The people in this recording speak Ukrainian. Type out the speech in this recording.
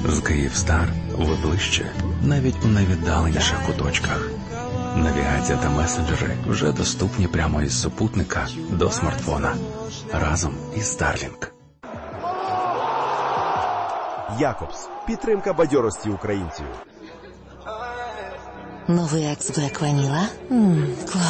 З Київстар ви ближче, навіть у найвіддаленіших куточках. Навігація та месенджери вже доступні прямо із супутника до смартфона. Разом із Starlink. Якобс. Підтримка бадьорості українців. Новий Екс Блек Ваніла? Клас.